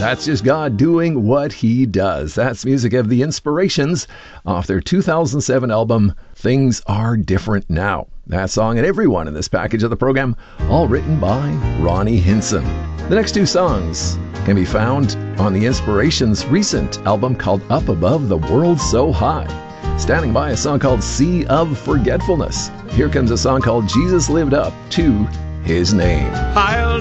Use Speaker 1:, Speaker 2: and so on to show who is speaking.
Speaker 1: That's just God doing what he does. That's music of The Inspirations off their 2007 album, Things Are Different Now. That song and everyone in this package of the program, all written by Ronnie Hinson. The next two songs can be found on The Inspirations' recent album called Up Above the World So High. Standing by a song called Sea of Forgetfulness. Here comes a song called Jesus Lived Up to His Name.
Speaker 2: I'll